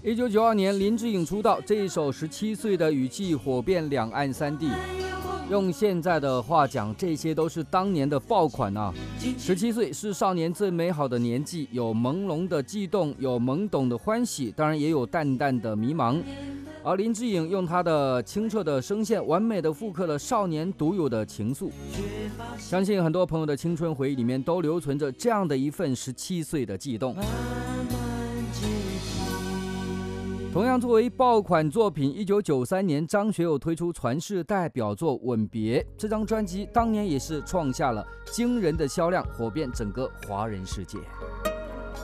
1992年，林志颖出道，这一首17岁的语气火遍两岸三地。用现在的话讲，这些都是当年的爆款啊！17岁是少年最美好的年纪，有朦胧的悸动，有懵懂的欢喜，当然也有淡淡的迷茫。而林志颖用他的清澈的声线，完美的复刻了少年独有的情愫。相信很多朋友的青春回忆里面都留存着这样的一份17岁的悸动。同样作为爆款作品，1993年张学友推出传世代表作《吻别》，这张专辑当年也是创下了惊人的销量，火遍整个华人世界。